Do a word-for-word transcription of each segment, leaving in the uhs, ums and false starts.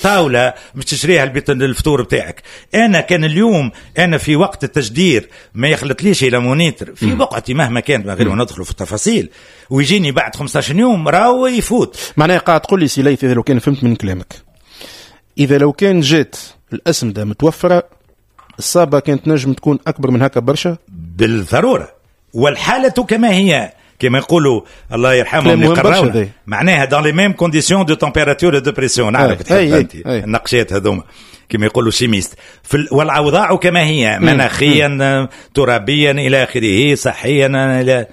طاولة مش تشريها البيت الفطور بتاعك. أنا كان اليوم أنا في وقت التجدير ما يخلط ليش إلى مونيتر في بقعتي مهما كانت من غير ما ندخل في التفاصيل ويجيني بعد خمسة عشر يوم راهو يفوت. معناها قاعد تقول لي سي ليث إذا لو كان فهمت من كلامك، إذا لو كان جات الأسمدة متوفرة الصابة كانت نجم تكون أكبر من هكا برشا بالضرورة. والحالة كما هي كما يقولوا الله يرحمهم يقرؤون معناها dans les mêmes conditions de température et de pression. نعرف تحب أنت النقشات هذوما كما يقولوا شيميست في والأوضاع كما هي مناخيا ترابيا إلى آخره صحيا إلى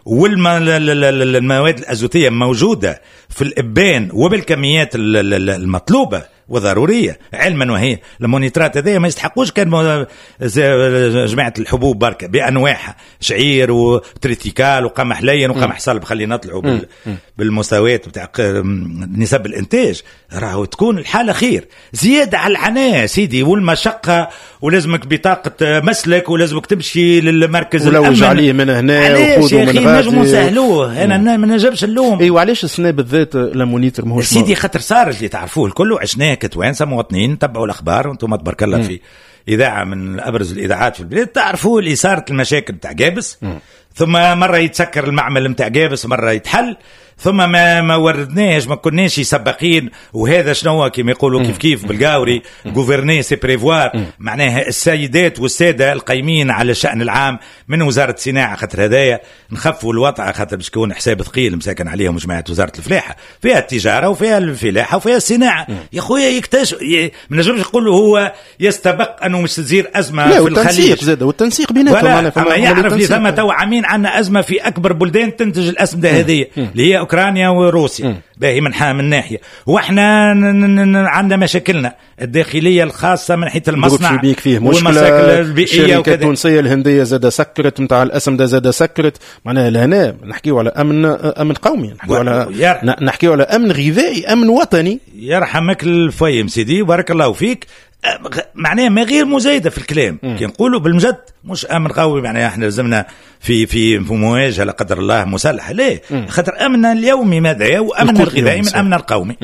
والمواد الأزوتية موجودة في الإبان وبالكميات المطلوبة وضرورية علما وهي المونيترات هذه ما يستحقوش كان جماعة الحبوب بركة بأنواعها شعير وتريتيكال وقمح لين وقمح صلب خلينا نطلعوا بالمستويات بتاع نسب الإنتاج راهو تكون الحالة خير. زيادة على العناء سيدي والمشقة ولازمك بطاقة مسلك ولازمك تمشي للمركز الأمن ولو عليه من هنا وخذوا من غادي نجموا نسهلوه. أنا ما نجمش اللوم. إيه وعلاش السنة بالذات المونيتر ماهوش سيدي خاطر صار اللي تعرفوه الكل عشناه كتوانسة مواطنين تبعوا الأخبار وانتم تبارك الله في إذاعة من أبرز الإذاعات في البلاد تعرفوا اللي صارت المشاكل بتاع جابس م. ثم مرة يتسكر المعمل بتاع جابس مرة يتحل ثم ما ما وردناش ما كناش سباقين وهذا شنو كما يقولوا كيف كيف بالقاوري غوفرني سي بريفوار معناها السيدات والسادة القايمين على الشأن العام من وزارة الصناعة خاطر هدايا نخفوا الوضع خاطر باش يكون حساب ثقيل مساكن عليهم جماعة وزارة الفلاحة فيها التجارة وفيها الفلاحة وفيها الصناعة يا خويا يكتشف ما نجمش نقول هو يستبق أنه مش تصير أزمة في الخليج زاد والتنسيق بيناتهم أما يعرف لي ثم تو عامين عنا أزمة في أكبر بلدان تنتج الأسمدة هذه اللي هي أوكرانيا وروسيا باهي من من ناحية واحنا عندنا مشاكلنا الداخلية الخاصة من حيث المصنع والمشاكل البيئية الشركة التونسية الهندية زاد سكرت متاع الأسمدة زاد سكرت معناها لهنا نحكيو على أمن أمن قومي نحكيو على نحكيو على أمن غذائي أمن وطني. يرحمك الفيم سيدي بارك الله فيك. معناه ما غير مزايدة في الكلام كي نقولوا بالمجد مش أمن قوي معناه احنا لازمنا في في في مواجهة لا قدر الله مسلحة ليه خاطر أمن اليومي ماذا وأمن الغذائي من أمن القومي.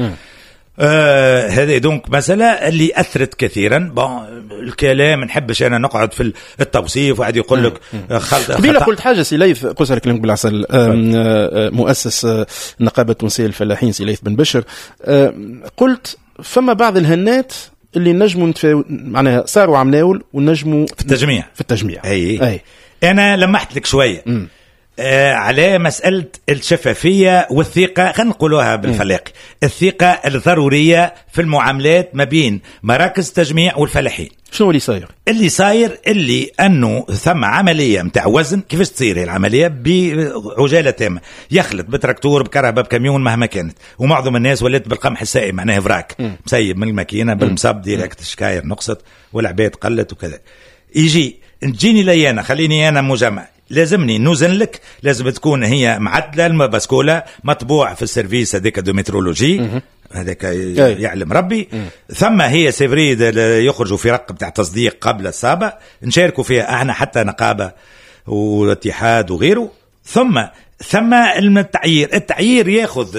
آه هذه دونك مسألة اللي أثرت كثيرا. بون الكلام نحبش أنا نقعد في التوصيف واحد يقول لك خلط. قبيلة قلت حاجة سي ليث قصر كلامك بالعسل مؤسس النقابة التونسية للفلاحين سي ليث بن بشر قلت فما بعض الهنات اللي نجموا نتفاو... معناها صاروا عمناول ونجموا في التجميع في التجميع أي. أي. أنا لمحت لك شوية آه على مسألة الشفافية والثقة خلينا نقولوها بالفلاقي الثقة الضرورية في المعاملات ما بين مراكز التجميع والفلاحين. شنو اللي صاير؟ اللي صاير اللي أنه ثم عملية متاع وزن كيفاش تصير العملية بعجالة تامة يخلط بتراكتور بكهرباء بكاميون مهما كانت ومعظم الناس ولات بالقمح السائل معناه فراك مسيب من الماكينة بالمصب ديريكت الشكاير نقصت والعباد قلت وكذا يجي تجيني لي أنا خليني أنا مجمع لازمني نوزن لك لازم تكون هي معدلة المبسكولة مطبوع في السيرفيس هذاك دومترولوجي هذاك يعلم ربي ثم هي سيفريد يخرجوا في رقم تاع تصديق قبل السابع نشاركوا فيها احنا حتى نقابة والاتحاد وغيره. ثم ثم التعيير التعيير ياخذ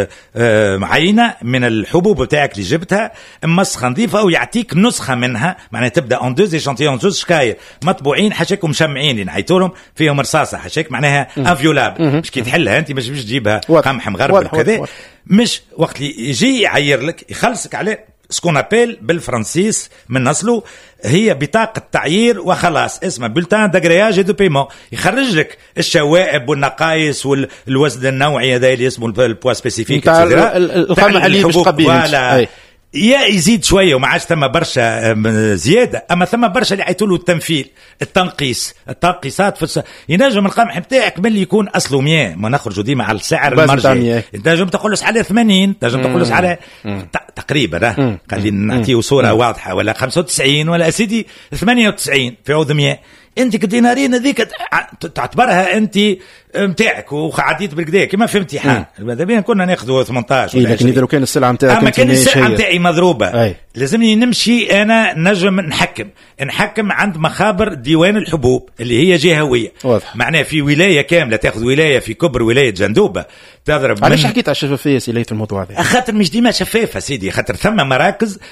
عينة من الحبوب بتاعك اللي جبتها مسخة نظيفة ويعطيك نسخة منها معناها تبدأ اون دوز ايشانتيون دوز شكاير مطبوعين حشاك ومشمعين اللي نحيتولهم فيهم رصاصة حشاك معناها انفيولابل مش كي تحلها انت مش باش تجيبها قمح مغرب وكذا مش وقت اللي يجي يعير لك يخلصك عليه سكون ابيل بالفرنسيس من نصله هي بطاقة تعيير وخلاص اسمها بولتان داغرياج دو بيمون يخرج لك الشوائب والنقائص والوزن النوعي هذا اللي اسمه البوا سبيسيفيك القمح اللي مش قبيل يا يزيد شويه وما عادش ثم برشا زياده اما ثم برشا اللي عيطوا له التنفيذ التنقيس التنقيسات في الس... ينجم القمح نتاعك من اللي يكون اصله مية ما نخرجوا ديما على السعر المرجعي تنجم تقول له على ثمانين تنجم تقول له على تقريبا خلينا نعطيه صوره واضحه ولا خمسة وتسعين ولا سيدي ثمانية وتسعين في عوض مية انت كدينارين هذيك تعتبرها انت متاعك وعديت بالكدا كما في امتحان. ماذا بينا كنا ناخذوا ثمانية عشر إيه، لكن اذا لو كان السلعه نتاعك اما كان السلعه نتاعي مضروبه أي. لازمني نمشي انا نجم نحكم نحكم عند مخابر ديوان الحبوب اللي هي جهويه. معناها في ولايه كامله تاخذ ولايه في كبر ولايه جندوبه تضرب. علاش حكيت على الشفافيه سي ليث الموضوع هذا؟ خاطر مش ديما شفافه سيدي، خاطر ثم مراكز